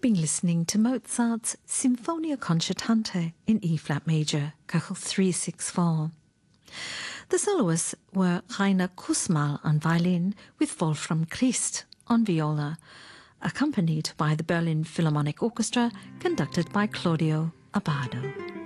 You've been listening to Mozart's Sinfonia Concertante in E-flat major, Cajal 364. The soloists were Rainer Kussmaul on violin with Wolfram Christ on viola, accompanied by the Berlin Philharmonic Orchestra conducted by Claudio Abbado.